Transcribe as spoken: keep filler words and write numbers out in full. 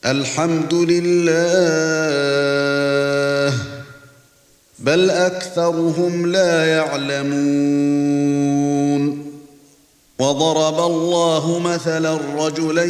الحمد لله بل أكثرهم لا يعلمون. وضرب الله مثلا رجلين